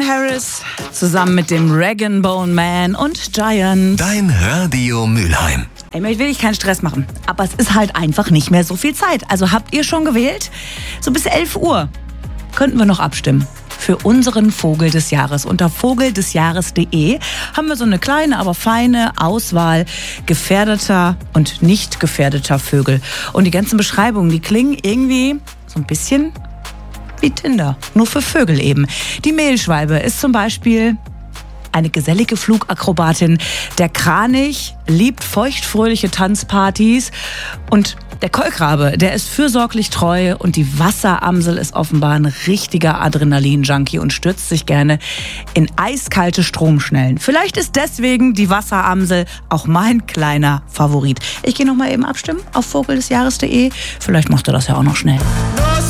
Harris zusammen mit dem Rag & Bone Man und Giant. Dein Radio Mülheim. Ich will keinen Stress machen, aber es ist halt einfach nicht mehr so viel Zeit. Also habt ihr schon gewählt? So bis 11 Uhr könnten wir noch abstimmen für unseren Vogel des Jahres. Unter vogeldesjahres.de haben wir so eine kleine, aber feine Auswahl gefährdeter und nicht gefährdeter Vögel. Und die ganzen Beschreibungen, die klingen irgendwie so ein bisschen wie Tinder, nur für Vögel eben. Die Mehlschwalbe ist zum Beispiel eine gesellige Flugakrobatin. Der Kranich liebt feuchtfröhliche Tanzpartys. Und der Kolkrabe, der ist fürsorglich treu. Und die Wasseramsel ist offenbar ein richtiger Adrenalin-Junkie und stürzt sich gerne in eiskalte Stromschnellen. Vielleicht ist deswegen die Wasseramsel auch mein kleiner Favorit. Ich gehe noch mal eben abstimmen auf vogeldesjahres.de. Vielleicht macht er das ja auch noch schnell.